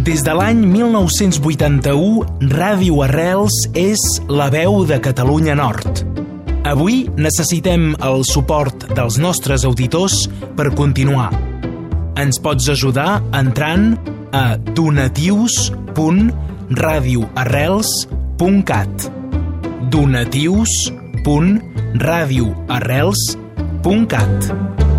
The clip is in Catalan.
Des de l'any 1981, Ràdio Arrels és la veu de Catalunya Nord. Avui necessitem el suport dels nostres auditors per continuar. Ens pots ajudar entrant a donatius.radioarrels.cat donatius.radioarrels.cat